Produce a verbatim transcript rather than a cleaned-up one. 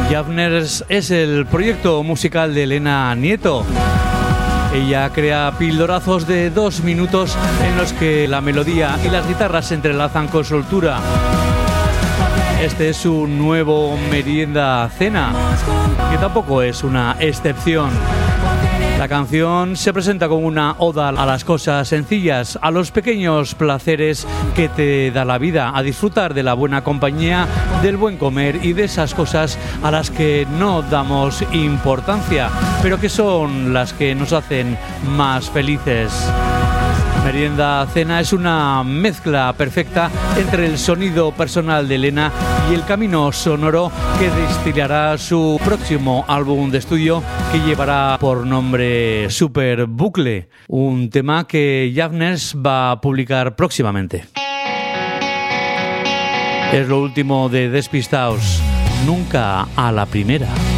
Javners es el proyecto musical de Elena Nieto. Ella crea pildorazos de dos minutos en los que la melodía y las guitarras se entrelazan con soltura. Este es su nuevo Merienda Cena, que tampoco es una excepción. La canción se presenta como una oda a las cosas sencillas, a los pequeños placeres que te da la vida, a disfrutar de la buena compañía, del buen comer y de esas cosas a las que no damos importancia, pero que son las que nos hacen más felices. Merienda Cena es una mezcla perfecta entre el sonido personal de Elena y el camino sonoro que destilará su próximo álbum de estudio, que llevará por nombre Super Bucle, un tema que Javners va a publicar próximamente. Es lo último de Despistaos, nunca a la primera.